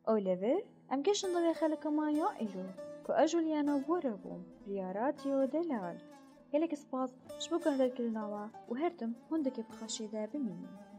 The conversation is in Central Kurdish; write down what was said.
أوليفر أم كشن ضوي خلق ما يائلو كو أجوليانا وربوم رياراتيو دلال هلك سباز شبوك هذا الكلناوا وهرتم هندك بخشي ذا بمين